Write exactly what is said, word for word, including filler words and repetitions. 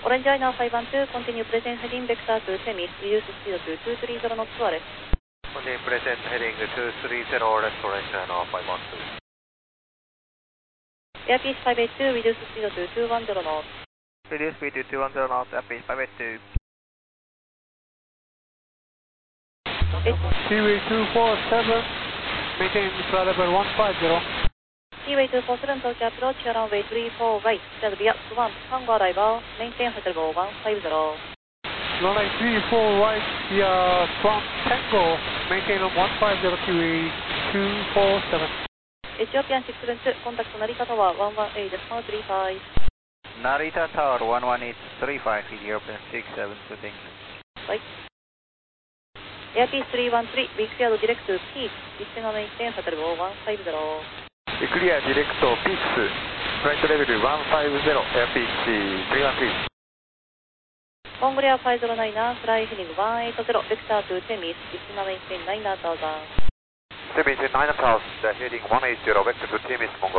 Orange Liner five one two, continue present heading vector to Temis, reduce speed to two three zero knots to arrest. Continue present heading two three zero, rest Orange Liner five one two. Airpiece five eight two, reduce speed to two one zero knots. Reduce speed to two one zero knots, Airpiece five eight two. Seaway two four seven, maintain flight level one five zero. Seaway two four seven, Tokyo approach, runway three four right, cleared via one, Tango arrival, maintain flight level one five zero. Runway three four right, via Swan Tango, maintain one five zero, Seaway two four seven. Ethiopian six seven two, contact Narita Tower one one eight three five. Narita Tower one one eight three five, Ethiopian six seven two, thank you. Right. Airpiece three one three, we cleared direct to Peak, descend and maintain flight level one five zero. Clear direct to Peaks, flight level one five zero, Airpiece three one three. Congria five zero nine, fly heading one eight zero, vector to Temis, descend and maintain nine thousand. Temis nine thousand, heading one eight zero, vector to Temis, Mongol.